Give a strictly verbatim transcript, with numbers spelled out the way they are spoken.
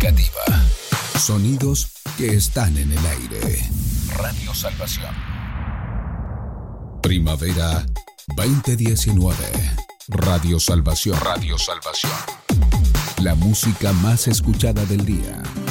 Significativa. Sonidos que están en el aire. Radio Salvación. Primavera veinte diecinueve. Radio Salvación. Radio Salvación. La música más escuchada del día.